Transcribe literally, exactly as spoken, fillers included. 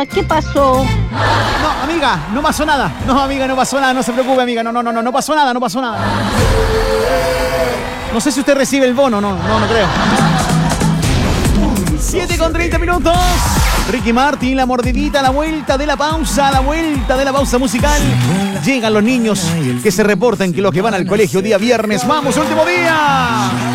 ¿Qué pasó? No, amiga, no pasó nada. No, amiga, no pasó nada. No se preocupe, amiga. No, no, no, no, no pasó nada, no pasó nada. No sé si usted recibe el bono, no, no, no creo. siete con treinta minutos. Ricky Martin, la mordidita, la vuelta de la pausa, la vuelta de la pausa musical. Llegan los niños que se reportan que los que van al colegio día viernes. ¡Vamos, último día!